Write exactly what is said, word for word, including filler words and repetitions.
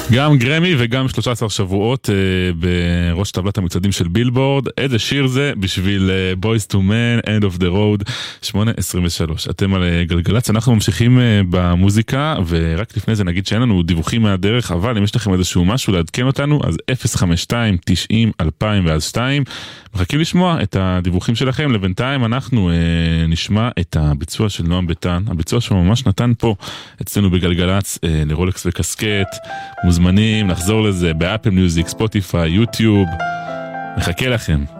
גם גרמי וגם שלושה עשר שבועות אה, בראש טבלת המצעדים של בילבורד. איזה שיר זה בשביל אה, Boys to Men, End of the Road, שמונה עשרים ושלוש. אתם על אה, גלגלץ, אנחנו ממשיכים אה, במוזיקה, ורק לפני זה נגיד שאין לנו דיווחים מהדרך, אבל אם יש לכם איזשהו משהו לעדכן אותנו, אז אפס חמש שתיים תשעים אלפיים ואז שתיים. מחכים לשמוע את הדיווחים שלכם. לבינתיים אנחנו אה, נשמע את הביצוע של נועם ביטן, הביצוע שהוא ממש נתן פה אצלנו בגלגלץ, אה, לרולקס וקסקט. מוזמנים לחזור לזה באפל מיוזיק, ספוטיפיי, יוטיוב. מחכה לכם.